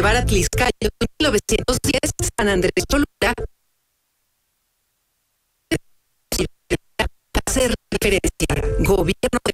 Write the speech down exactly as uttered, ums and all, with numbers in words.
Boulevard Atliscayo, mil novecientos diez, San Andrés Cholula. Hacer referencia. Gobierno de